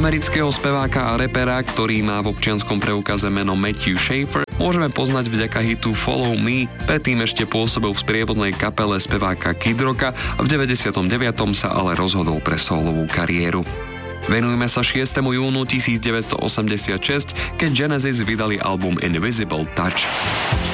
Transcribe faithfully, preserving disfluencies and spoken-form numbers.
Amerického speváka a repera, ktorý má v občianskom preukaze meno Matthew Schaefer, môžeme poznať vďaka hitu Follow Me, predtým ešte pôsobil v sprievodnej kapele speváka Kid Rocka a v deväťdesiatom deviatom sa ale rozhodol pre solovú kariéru. Venujme sa šiestemu júnu tisícdeväťstoosemdesiatšesť, keď Genesis vydali album Invisible Touch.